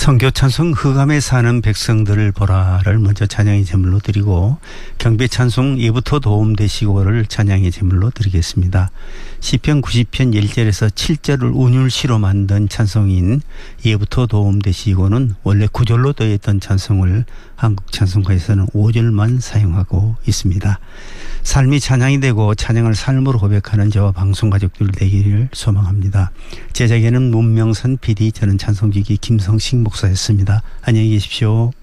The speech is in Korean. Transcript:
선교 찬송 흑암에 사는 백성들을 보라를 먼저 찬양의 제물로 드리고 경배 찬송 예부터 도움 되시고를 찬양의 제물로 드리겠습니다. 시편 90편 1절에서 7절을 운율시로 만든 찬송인 예부터 도움 되시고는 원래 9절로 되어 있던 찬송을 한국 찬송가에서는 5절만 사용하고 있습니다. 삶이 찬양이 되고 찬양을 삶으로 고백하는 저와 방송가족들 되기를 소망합니다. 제작에는 문명선 PD, 저는 찬송기기 김성식 목사였습니다. 안녕히 계십시오.